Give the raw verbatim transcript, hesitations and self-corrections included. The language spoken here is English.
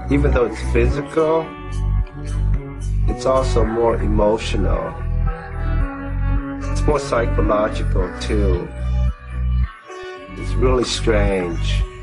Even though it's physical, it's also more emotional. It's more psychological too. It's really strange.